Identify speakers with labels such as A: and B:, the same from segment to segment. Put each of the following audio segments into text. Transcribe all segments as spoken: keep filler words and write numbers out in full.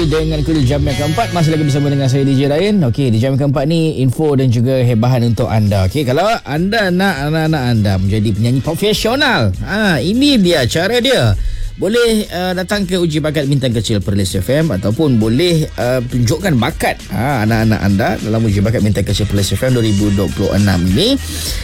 A: kembali dengan Kuliah Jam yang keempat. Masih lagi bersama dengan saya D J Ryan. Okey, di jam yang keempat ni info dan juga hebahan untuk anda. Okey, kalau anda nak anak-anak anda menjadi penyanyi profesional, ha, ini dia cara dia. Boleh uh, datang ke uji bakat Bintang Kecil Perlis F M ataupun boleh uh, tunjukkan bakat ha, anak-anak anda dalam uji bakat Bintang Kecil Perlis F M dua ribu dua puluh enam ini.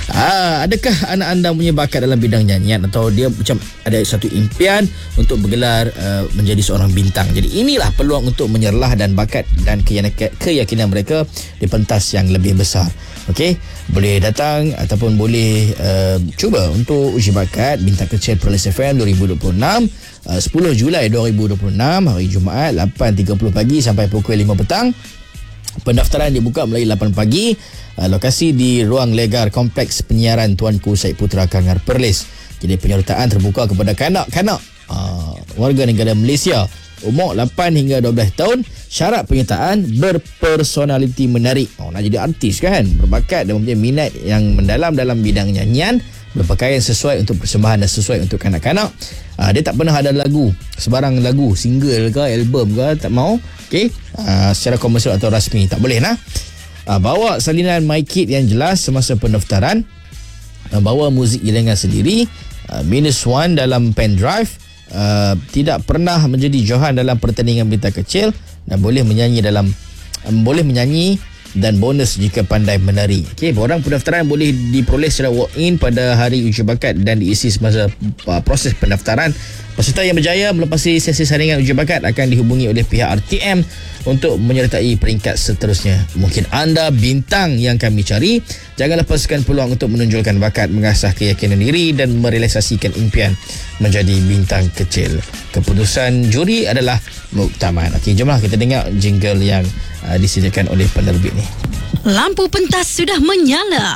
A: Ha, adakah anak anda punya bakat dalam bidang nyanyian atau dia macam ada satu impian untuk bergelar uh, menjadi seorang bintang. Jadi inilah peluang untuk menyerlah dan bakat dan keyakinan mereka di pentas yang lebih besar. Okey, boleh datang ataupun boleh uh, cuba untuk uji bakat Bintang Kecil Perlis F M dua ribu dua puluh enam uh, sepuluh Julai dua ribu dua puluh enam, hari Jumaat, lapan tiga puluh pagi sampai pukul lima petang. Pendaftaran dibuka mulai lapan pagi. uh, Lokasi di Ruang Legar Kompleks Penyiaran Tuanku Syed Putra Kangar Perlis. Jadi penyertaan terbuka kepada kanak-kanak uh, warga negara Malaysia umur lapan hingga dua belas tahun. Syarat penyertaan berpersonaliti menarik. Oh, nak jadi artis kan, berbakat dan mempunyai minat yang mendalam dalam bidang nyanyian, berpakaian sesuai untuk persembahan dan sesuai untuk kanak-kanak. Uh, dia tak pernah ada lagu, sebarang lagu, single ke, album ke, tak mau. Okey, uh, secara komersial atau rasmi tak boleh nah. Uh, bawa salinan mic kit yang jelas semasa pendaftaran. Uh, bawa muzik iringan sendiri. Uh, minus one dalam pen drive. Uh, tidak pernah menjadi johan dalam pertandingan Bintang Kecil dan boleh menyanyi dalam um, boleh menyanyi dan bonus jika pandai menari. Okey, borang pendaftaran boleh diperoleh secara walk-in pada hari uji bakat dan diisi semasa uh, proses pendaftaran. Peserta yang berjaya melepasi sesi saringan uji bakat akan dihubungi oleh pihak R T M untuk menyertai peringkat seterusnya. Mungkin anda bintang yang kami cari. Jangan lepaskan peluang untuk menonjolkan bakat, mengasah keyakinan diri dan merealisasikan impian menjadi bintang kecil. Keputusan juri adalah muktamad. Okey, jomlah kita dengar jingle yang uh, disediakan oleh penerbit ni.
B: Lampu pentas sudah menyala.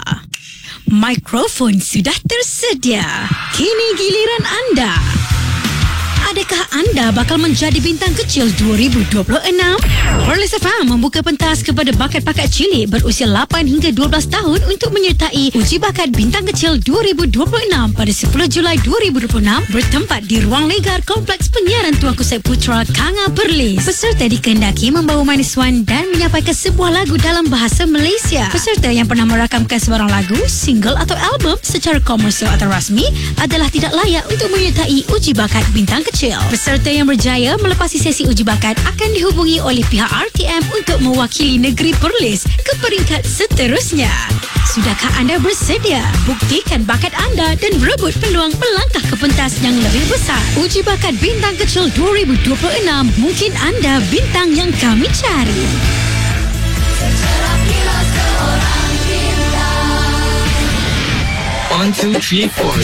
B: Mikrofon sudah tersedia. Kini giliran anda. Adakah anda bakal menjadi bintang kecil dua ribu dua puluh enam? Perlis F M membuka pentas kepada bakat-bakat cilik berusia lapan hingga dua belas tahun untuk menyertai uji bakat Bintang Kecil dua ribu dua puluh enam pada sepuluh Julai dua ribu dua puluh enam bertempat di Ruang Legar Kompleks Penyiaran Tuanku Syed Putra Kangar Perlis. Peserta dikehendaki membawa minus one dan menyampaikan sebuah lagu dalam bahasa Malaysia. Peserta yang pernah merakamkan sebarang lagu, single atau album secara komersial atau rasmi adalah tidak layak untuk menyertai uji bakat Bintang Kecil. Peserta yang berjaya melepasi sesi uji bakat akan dihubungi oleh pihak R T M untuk mewakili negeri Perlis ke peringkat seterusnya. Sudahkah anda bersedia? Buktikan bakat anda dan berebut peluang melangkah ke pentas yang lebih besar. Uji bakat Bintang Kecil dua ribu dua puluh enam. Mungkin anda bintang yang kami cari.
C: One, two, three, four.